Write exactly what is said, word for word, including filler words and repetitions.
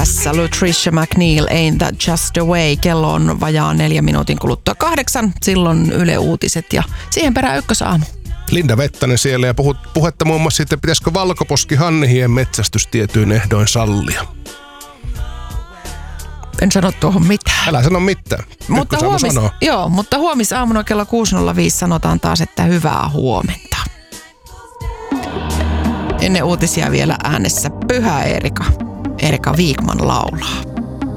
tässä Latricia McNeil, Ain't That Just the Way. Kello on vajaa neljä minuutin kuluttua kahdeksan. Silloin Yle Uutiset ja siihen perään ykkösaamu. Linda Vettanen siellä ja puhut, puhetta muun muassa siitä, pitäisikö valkoposki hannihien metsästys tietyin ehdoin sallia. En sano tuohon mitään. Älä sano mitään. Mutta huomis, joo, mutta huomisaamuna kello kuusi nolla viisi sanotaan taas, että hyvää huomenta. Ennen uutisia vielä äänessä Pyhä Erika. Erika Viikman laulaa.